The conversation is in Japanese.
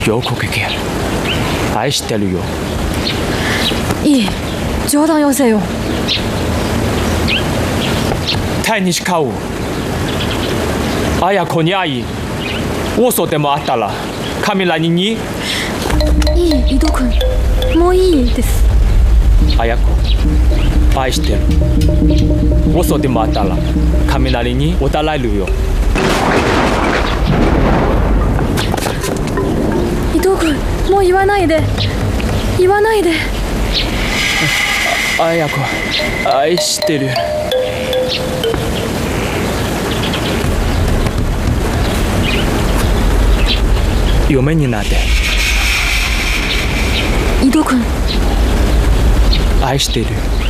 よく聞け。愛してるよ。 いい、冗談よせよ。 泰西カウ、綾子に会い、嘘でもあったら、雷に。 いい、井戸君、もういいです。 綾子、愛してる。嘘でもあったら、雷に訴えるよ。 井戸君、もう言わないで。言わないで。 綾子、愛してる。嫁になって。 井戸君、 愛してる。